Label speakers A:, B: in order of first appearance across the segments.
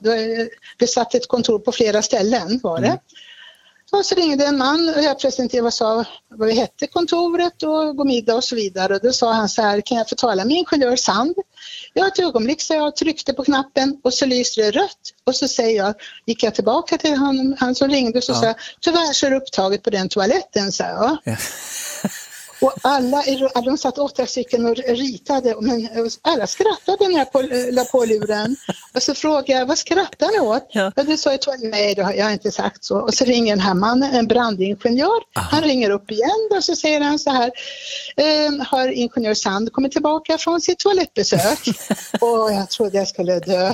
A: vi satt ett kontor på flera ställen var det. Och så ringde en man och jag presenterade och sa vad vi hette kontoret och gå middag och så vidare. Och då sa han så här, kan jag få tala med ingenjör Sand? Ja, ett ögonblick så jag tryckte på knappen och så lyste det rött. Och så gick jag tillbaka till han som ringde och så sa jag, tyvärr så är det upptaget på den toaletten, så jag. Ja. Och alla de satt 8 stycken och ritade, men alla skrattade när jag la på luren. Och så frågade jag, vad skrattar ni åt? Ja. Och det sa jag, nej då, jag har inte sagt så. Och så ringer den här mannen, en brandingenjör. Aha. Han ringer upp igen och så säger han så här, har ingenjör Sand kommit tillbaka från sitt toalettbesök? Och jag trodde jag skulle dö.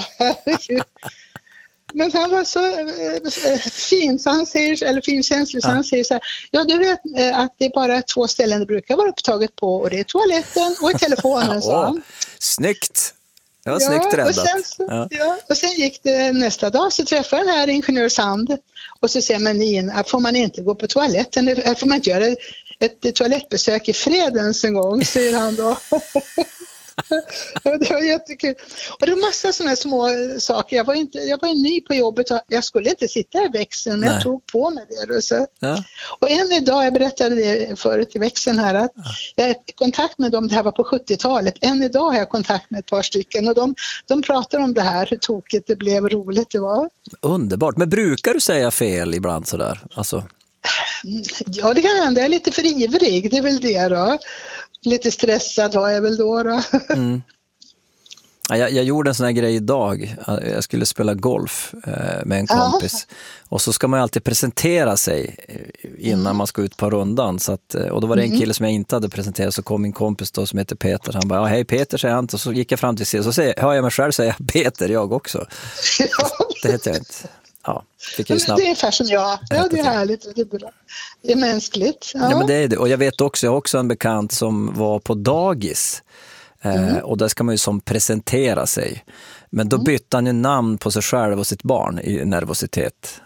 A: Men han var så fin, så han säger, eller finkänslig, så han säger så här, ja du vet att det är bara 2 ställen det brukar vara upptaget på och det är toaletten och i telefonen, sa han.
B: Snyggt! Det var snyggt räddat.
A: Och sen gick det nästa dag så träffade den här ingenjör Sand och så säger man, får man inte gå på toaletten, får man inte göra ett toalettbesök i fredens en gång, säger han då. Det var jättekul. Och det var massa sådana små saker. Jag var ny på jobbet och jag skulle inte sitta i växeln, men jag tog på mig det. Och, så. Ja. Och än idag, jag berättade det förut i växeln här, att jag är i kontakt med dem, det här var på 70-talet. Än idag har jag kontakt med ett par stycken och de pratar om det här, hur tokigt det blev, roligt det var.
B: Underbart. Men brukar du säga fel ibland sådär? Alltså...
A: Ja, det kan hända. Jag är lite för ivrig, det är väl det då. Lite stressad var jag väl då.
B: Mm. Jag gjorde en sån här grej idag. Jag skulle spela golf med en kompis. Och så ska man ju alltid presentera sig innan man ska ut på rundan. Så att, och då var det en kille som jag inte hade presenterat. Så kom min kompis då som heter Peter. Han bara, hej Peter, säger han. Och så gick jag fram till sig och så hör jag mig själv säga Peter, jag också. Det heter jag inte. Ja, fick jag snabbt.
A: Det är ungefär som jag. Ja, det är härligt. Det är bra. Det är mänskligt.
B: Ja, men det är det. Och jag vet också, jag har också en bekant som var på dagis. Och där ska man ju som presentera sig. Men då bytte han ju namn på sig själv och sitt barn i nervositet.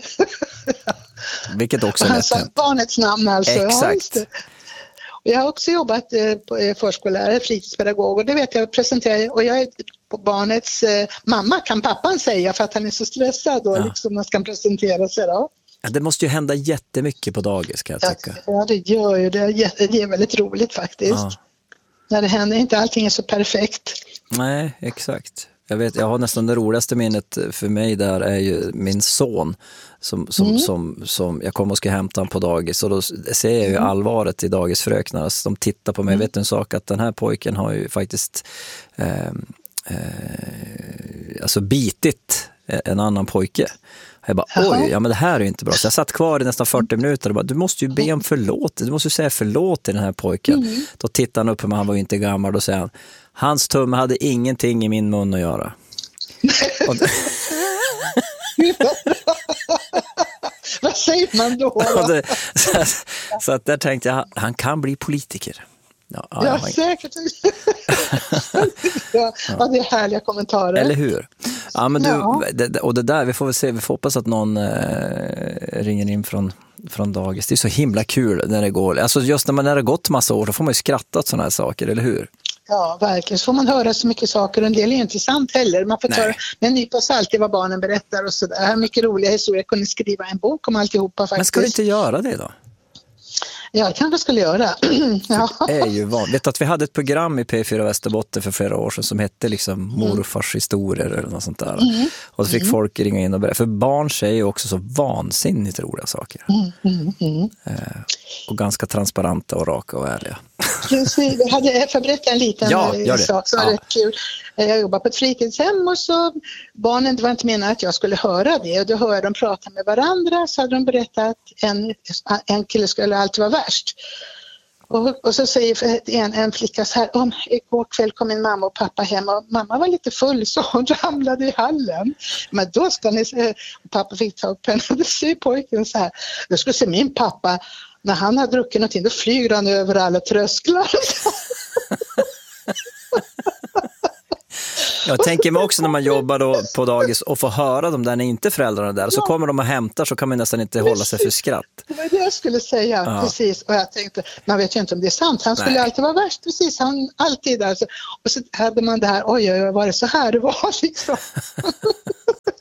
B: Vilket också är lätt.
A: Han sa barnets namn alltså.
B: Exakt.
A: Ja, jag har också jobbat på förskollärare, fritidspedagog, och det vet jag presenterar, och jag är på barnets mamma, kan pappan säga, för att han är så stressad och liksom man ska presentera sig då.
B: Ja, det måste ju hända jättemycket på dagis, kan jag tycka.
A: Ja, det gör ju det. Det är väldigt roligt faktiskt. Ja. När det händer, inte allting är så perfekt.
B: Nej, exakt. Jag har nästan det roligaste minnet för mig där är ju min son som jag kommer och ska hämta honom på dagis, och då ser jag ju allvaret i dagisfröknarna. De tittar på mig, vet en sak, att den här pojken har ju faktiskt alltså bitit en annan pojke. Jag bara, oj, ja men det här är ju inte bra. Så jag satt kvar i nästan 40 minuter och bara, du måste ju be om förlåt. Du måste ju säga förlåt till den här pojken. Då tittar han upp på mig, han var ju inte gammal, och säger han, hans tumme hade ingenting i min mun att göra.
A: Vad säger man då?
B: Så att där tänkte jag, han kan bli politiker.
A: Ja, säkert. Ja, det är härliga kommentarer.
B: Eller hur? Ja, men och det där, vi får väl se, vi får hoppas att någon ringer in från dagis. Det är så himla kul när det går. Alltså just när det har gått massa år, så får man ju skratta åt sådana här saker, eller hur?
A: Ja, verkligen. Så får man höra så mycket saker, och en del är inte sant heller. Man får ta med en nypa salt i vad barnen berättar och sådär. Mycket roliga historier. Jag kunde skriva en bok om alltihopa faktiskt.
B: Men ska du inte göra det då?
A: Ja, jag kanske skulle göra. Ja.
B: Det är ju vanligt. Vet att vi hade ett program i P4 Västerbotten för flera år sedan som hette liksom morfars historier eller något sånt där. Och så fick folk ringa in och berätta. För barn säger ju också så vansinnigt roliga saker. Och ganska transparenta och raka och ärliga.
A: Precis, jag får berätta en liten sak som var rätt kul. Jag jobbar på ett fritidshem, och så barnen, det var inte meningen att jag skulle höra det, och då hörde jag dem prata med varandra, så hade de berättat att en kille skulle alltid vara värst. Och så säger en flicka så här, igår kväll kom min mamma och pappa hem, och mamma var lite full så hon ramlade i hallen. Men då ska ni se, pappa fick ta upp henne, och då säger pojken så här, jag skulle se min pappa, när han har druckit någonting, då flyger han över alla trösklar.
B: Jag tänker mig också när man jobbar då på dagis och får höra dem där när inte föräldrarna där, så kommer de och hämtar, så kan man nästan inte hålla sig för skratt.
A: Det var det jag skulle säga, precis. Och jag tänkte, man vet ju inte om det är sant. Han skulle alltid vara värst, precis. Han alltid där. Och så hade man det här, oj, var det så här det var liksom.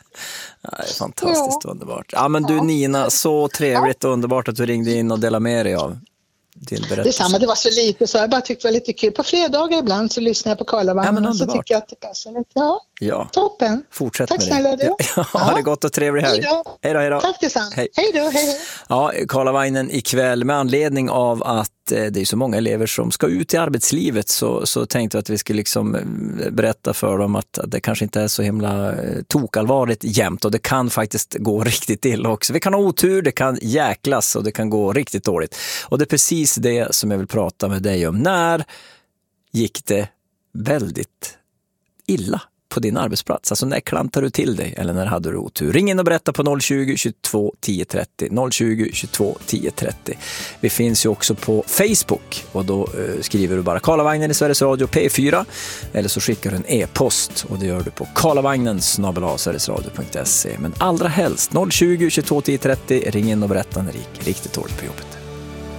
B: Fantastiskt underbart. Ja, men du Nina, så trevligt och underbart att du ringde in och delade med dig av din berättelse.
A: Detsamma, det var så lite så jag bara tyckte det var lite kul. På fredagar ibland så lyssnar jag på Karlavagnen så tycker jag att det passar lite. Ja, toppen.
B: Fortsätt
A: tack
B: med
A: snälla
B: det. Ha det gott och trevlig helg. Hej då.
A: Tack detsamma. Hej då.
B: Ja, Karlavagnen ikväll med anledning av att det är så många elever som ska ut i arbetslivet så tänkte jag att vi skulle liksom berätta för dem att det kanske inte är så himla tokalvarligt jämt och det kan faktiskt gå riktigt illa också. Vi kan ha otur, det kan jäklas och det kan gå riktigt dåligt. Och det är precis det som jag vill prata med dig om. När gick det väldigt illa på din arbetsplats? Alltså när klantar du till dig eller när hade du otur? Ring in och berätta på 020 22 10 30. 020 22 10 30. Vi finns ju också på Facebook och då skriver du bara Karlavagnen i Sveriges Radio P4 eller så skickar du en e-post och det gör du på karlavagnen@sverigesradio.se. Men allra helst 020 22 10 30. Ring in och berätta när det gick riktigt dåligt på jobbet.